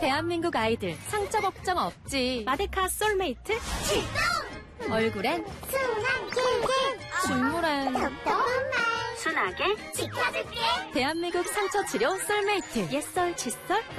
대한민국 아이들 상처 걱정 없지. 마데카 솔메이트 출동! 얼굴엔 순한 길길 중물엔 답답한 말 순하게 지켜줄게. 대한민국 상처 치료 솔메이트 옛설 칫솔